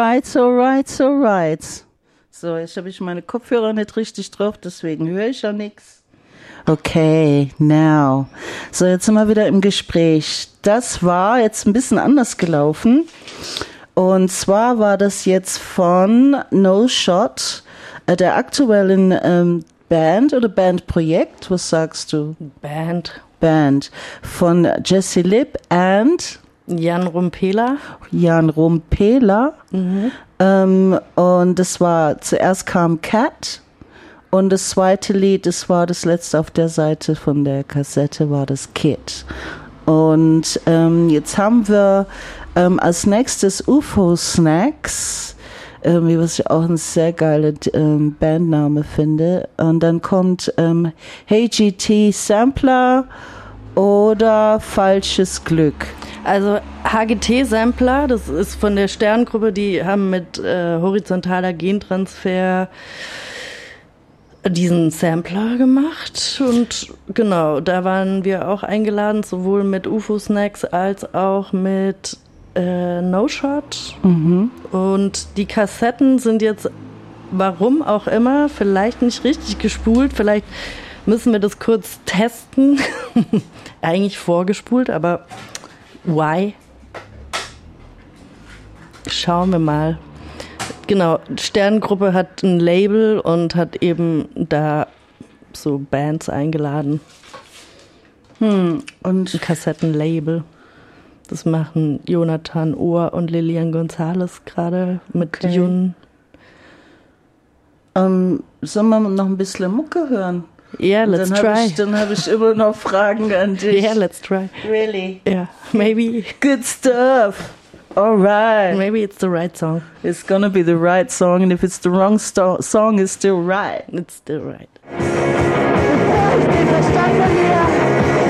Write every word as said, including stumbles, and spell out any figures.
Alright, alright, alright. So, jetzt habe ich meine Kopfhörer nicht richtig drauf, deswegen höre ich ja nichts. Okay, now. So, jetzt sind wir wieder im Gespräch. Das war jetzt ein bisschen anders gelaufen. Und zwar war das jetzt von No Shot, äh, der aktuellen ähm, Band oder Bandprojekt. Was sagst du? Band. Band. Von Jesse Lipp and Jan Rumpela. Jan Rumpela. Mhm. Ähm, und das war, zuerst kam Cat. Und das zweite Lied, das war das letzte auf der Seite von der Kassette, war das Kid. Und ähm, jetzt haben wir ähm, als nächstes U F O Snacks, ähm, was ich auch ein sehr geiler ähm, Bandname finde. Und dann kommt ähm, Hey G T Sampler oder Falsches Glück. Also H G T-Sampler, das ist von der Sterngruppe, die haben mit äh, horizontaler Gentransfer diesen Sampler gemacht und genau, da waren wir auch eingeladen, sowohl mit U F O Snacks als auch mit äh, No Shot. Mhm. Und die Kassetten sind jetzt, warum auch immer, vielleicht nicht richtig gespult, vielleicht müssen wir das kurz testen. Eigentlich vorgespult, aber why? Schauen wir mal. Genau, Sterngruppe hat ein Label und hat eben da so Bands eingeladen. Hm, und ein Kassettenlabel. Das machen Jonathan Ohr und Lilian Gonzalez gerade mit okay. Jun. Ähm, sollen wir noch ein bisschen Mucke hören? Yeah, let's dann try. Ich, dann habe ich immer noch Fragen an dich. Yeah, let's try. Really? Yeah, maybe. Good stuff. All right. Maybe it's the right song. It's gonna be the right song, and if it's the wrong sto- song, it's still right. It's still right. Bevor ich den Verstand verliere,